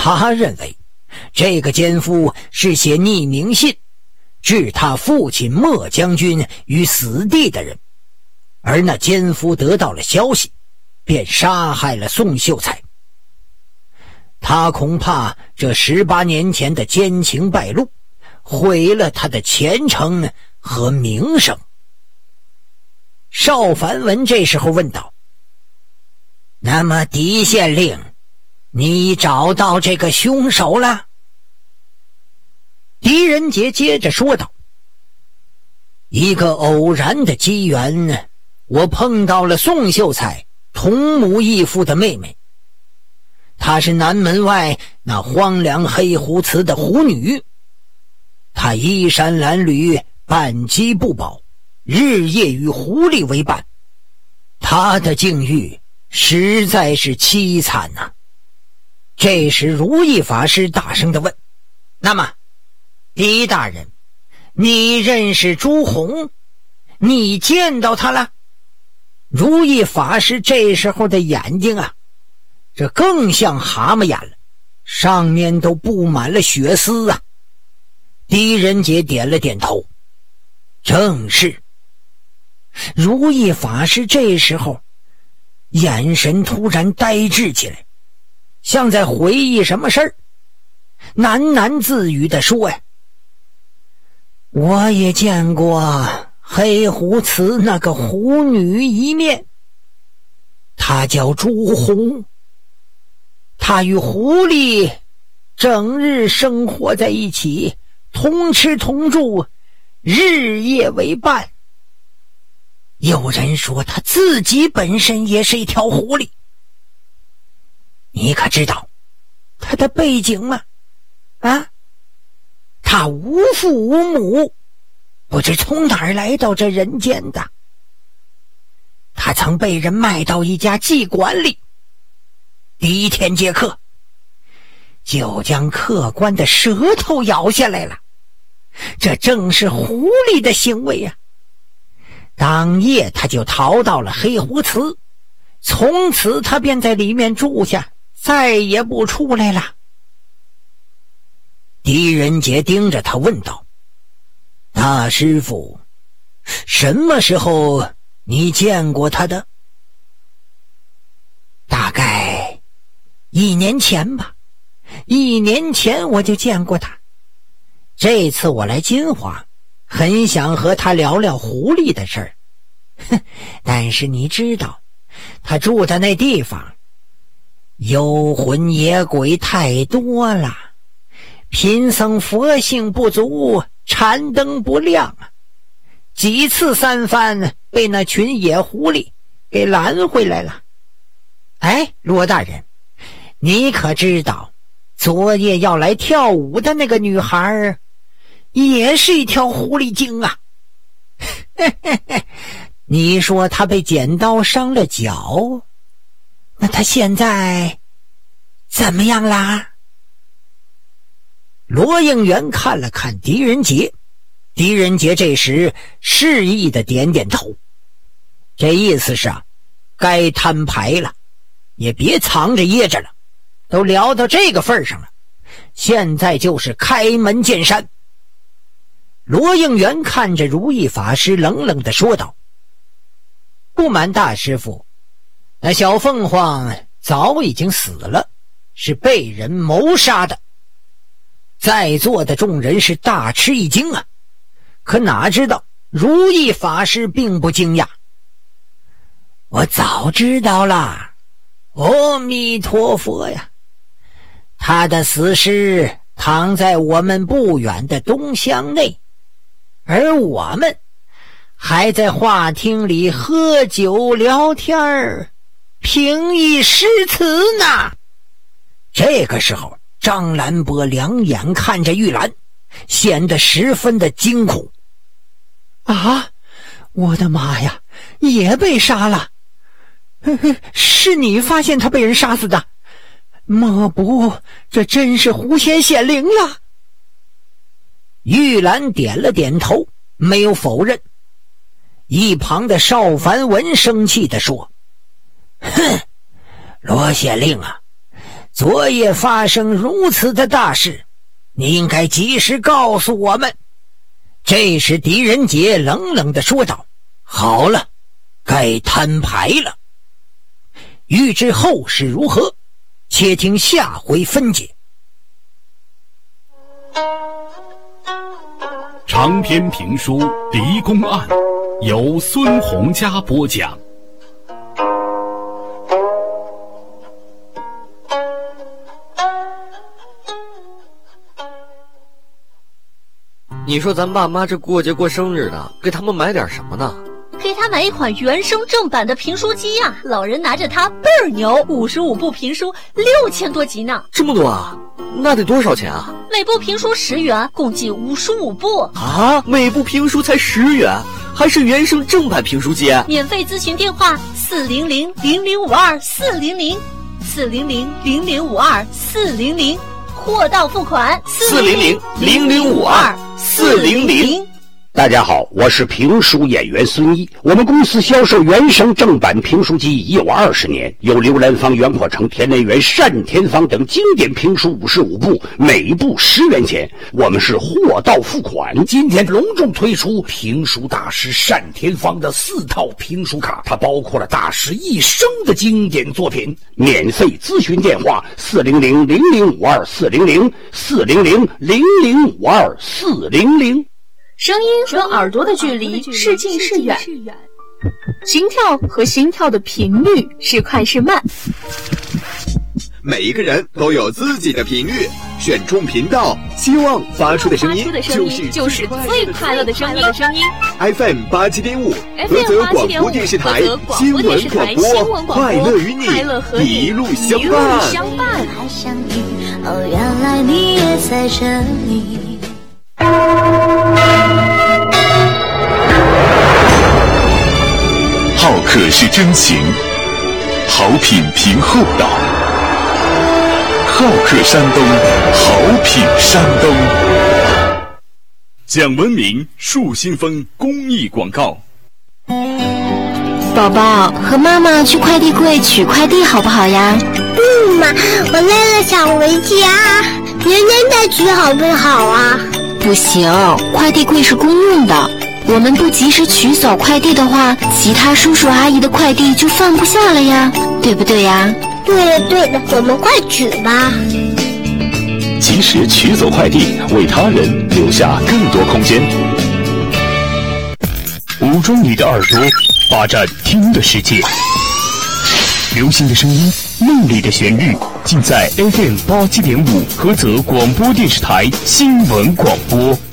他认为这个奸夫是写匿名信置他父亲莫将军于死地的人，而那奸夫得到了消息，便杀害了宋秀才。他恐怕这18年前的奸情败露，毁了他的前程和名声。邵凡文这时候问道：那么狄县令，你找到这个凶手了？狄仁杰接着说道：一个偶然的机缘，我碰到了宋秀才同母异父的妹妹，她是南门外那荒凉黑胡祠的狐女，她衣衫褴褛，半饥不饱，日夜与狐狸为伴，她的境遇实在是凄惨呐。这时如意法师大声地问：那么狄大人，你认识朱红？你见到他了？如意法师这时候的眼睛啊，这更像蛤蟆眼了，上面都布满了血丝啊。狄仁杰点了点头，正是。如意法师这时候眼神突然呆滞起来，像在回忆什么事儿，喃喃自语地说呀：我也见过黑胡祠那个狐女一面，她叫朱红，她与狐狸整日生活在一起，同吃同住，日夜为伴。有人说她自己本身也是一条狐狸。你可知道她的背景吗？啊？她无父无母，不知从哪儿来到这人间的。她曾被人卖到一家妓馆里，第一天接客，就将客官的舌头咬下来了，这正是狐狸的行为啊。当夜他就逃到了黑胡祠，从此他便在里面住下，再也不出来了。狄仁杰盯着他问道：大师傅，什么时候你见过他的？大概1年前吧，1年前我就见过他。这次我来金华，很想和他聊聊狐狸的事儿，但是你知道，他住的那地方幽魂野鬼太多了，贫僧佛性不足，禅灯不亮啊，几次3番被那群野狐狸给拦回来了。哎，罗大人，你可知道昨夜要来跳舞的那个女孩也是一条狐狸精啊。你说她被剪刀伤了脚，那她现在怎么样啦？罗应元看了看狄仁杰，狄仁杰这时示意的点点头，这意思是该摊牌了，也别藏着掖着了，都聊到这个份上了，现在就是开门见山。罗应元看着如意法师冷冷地说道：不瞒大师傅，那小凤凰早已经死了，是被人谋杀的。在座的众人是大吃一惊啊，可哪知道如意法师并不惊讶。我早知道了，阿弥陀佛呀，他的死尸躺在我们不远的东厢内，而我们还在话厅里喝酒聊天，评议诗词呢。这个时候张兰波两眼看着玉兰，显得十分的惊恐。啊，我的妈呀，也被杀了！是你发现他被人杀死的？莫不这真是狐仙显灵了？玉兰点了点头，没有否认。一旁的邵凡文生气地说：罗县令啊， 昨夜发生如此的大事，你应该及时告诉我们。这时狄仁杰冷冷地说道：好了，该摊牌了。欲知后事如何，且听下回分解。 长篇评书《狄公案》由孙洪嘉播讲。 你说咱爸妈这过节过生日的，给他们买点什么呢？ 给他买一款原声正版的评书机呀！老人拿着它倍儿牛，55部评书6000多集呢。 这么多啊？那得多少钱啊？ 每部评书10元，共计55部啊！每部评书才10元，还是原声正版评书机？ 免费咨询电话400-0052-400 400-0052-400，货到付款 400-0052-400。 大家好，我是评书演员孙一。我们公司销售原声正版评书机已有20年，有刘兰芳、袁阔成、田连元、单田芳等经典评书55部，每部10元钱。我们是货到付款。今天隆重推出评书大师单田芳的4套评书卡，它包括了大师一生的经典作品。免费咨询电话400-0052-400 400-0052-400。 声音和耳朵的距离是近是远，心跳和心跳的频率是快是慢。 每一个人都有自己的频率，选中频道，希望发出的声音就是最快乐的声音。 FM 87.5，菏泽广播电视台新闻广播，快乐与你一路相伴。 哦，原来你也在这里。 好客是真情，好品凭厚道。好客山东，好品山东。讲文明树新风公益广告。 宝宝，和妈妈去快递柜取快递好不好呀？ 不嘛，我累了想回家。别人再取好不好啊？ 不行，快递柜是公用的，我们不及时取走快递的话，其他叔叔阿姨的快递就放不下了呀，对不对呀？ 对的，我们快取吧。 及时取走快递，为他人留下更多空间。武装你的耳朵，霸占听的世界。流行的声音，梦里的旋律，尽在 FM 87.5菏泽广播电视台新闻广播。